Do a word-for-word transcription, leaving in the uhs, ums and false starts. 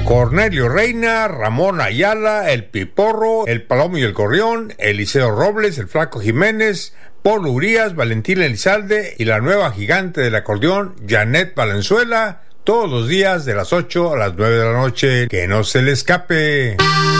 Cornelio Reina, Ramón Ayala, El Piporro, El Palomo y el Gorrión, Eliseo Robles, El Flaco Jiménez, Polo Urías, Valentín Elizalde y la nueva gigante del acordeón, Janet Valenzuela, todos los días de las ocho a las nueve de la noche. Que no se le escape.